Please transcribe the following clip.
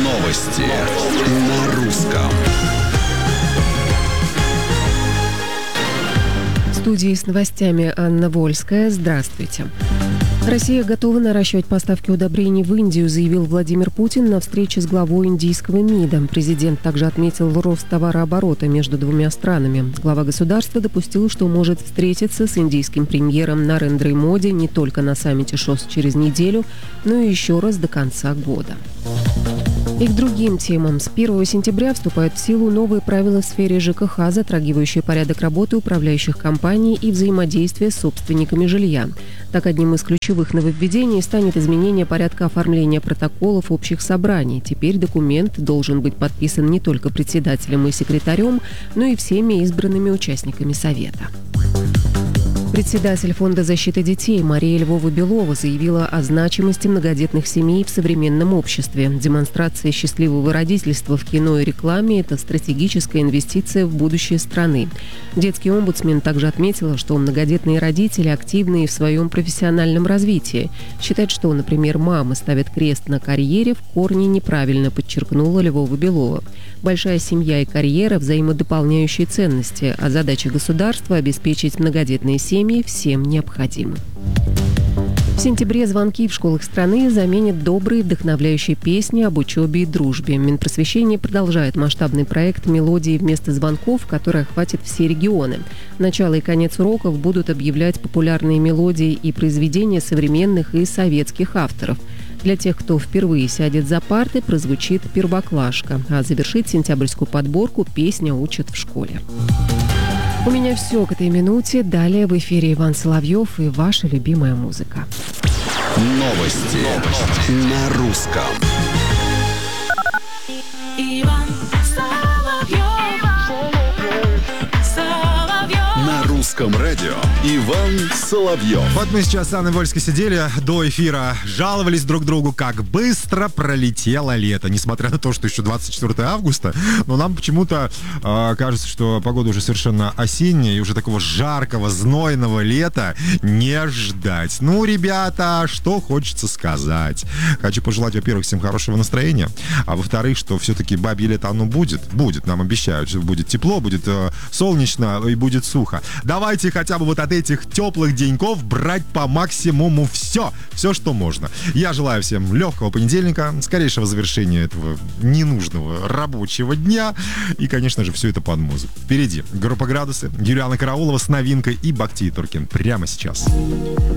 Новости на русском. В студии с новостями Анна Вольская. Здравствуйте. Россия готова наращивать поставки удобрений в Индию, заявил Владимир Путин на встрече с главой индийского МИДа. Президент также отметил рост товарооборота между двумя странами. Глава государства допустил, что может встретиться с индийским премьером Нарендрой Моди не только на саммите ШОС через неделю, но и еще раз до конца года. И к другим темам. С 1 сентября вступают в силу новые правила в сфере ЖКХ, затрагивающие порядок работы управляющих компаний и взаимодействия с собственниками жилья. Так, одним из ключевых нововведений станет изменение порядка оформления протоколов общих собраний. Теперь документ должен быть подписан не только председателем и секретарем, но и всеми избранными участниками совета. Председатель Фонда защиты детей Мария Львова-Белова заявила о значимости многодетных семей в современном обществе. Демонстрация счастливого родительства в кино и рекламе – это стратегическая инвестиция в будущее страны. Детский омбудсмен также отметила, что многодетные родители активны и в своем профессиональном развитии. Считать, что, например, мамы ставят крест на карьере, в корне неправильно, подчеркнула Львова-Белова. Большая семья и карьера – взаимодополняющие ценности, а задача государства – обеспечить многодетные семьи всем необходимым. В сентябре звонки в школах страны заменят добрые вдохновляющие песни об учебе и дружбе. Минпросвещение продолжает масштабный проект «Мелодии вместо звонков», который охватит все регионы. Начало и конец уроков будут объявлять популярные мелодии и произведения современных и советских авторов. Для тех, кто впервые сядет за парты, прозвучит «Первоклашка», а завершит сентябрьскую подборку «Песня учат в школе». У меня все к этой минуте. Далее в эфире Иван Соловьев и ваша любимая музыка. Новости на русском. На русском радио Иван Соловьев. Вот мы сейчас с Анной Вольской сидели до эфира, жаловались друг другу, как быстро пролетело лето. Несмотря на то, что еще 24 августа, но нам почему-то кажется, что погода уже совершенно осенняя, и уже такого жаркого, знойного лета не ждать. Ну, ребята, что хочется сказать. Хочу пожелать, во-первых, всем хорошего настроения, а во-вторых, что все-таки бабье лето оно будет. Будет, нам обещают, что будет тепло, будет солнечно и будет сухо. Давайте хотя бы вот от этих теплых деньков брать по максимуму все, что можно. Я желаю всем легкого понедельника, скорейшего завершения этого ненужного рабочего дня и, конечно же, все это под музыку. Впереди группа «Градусы», Юлиана Караулова с новинкой и Бахтиер Туркин прямо сейчас.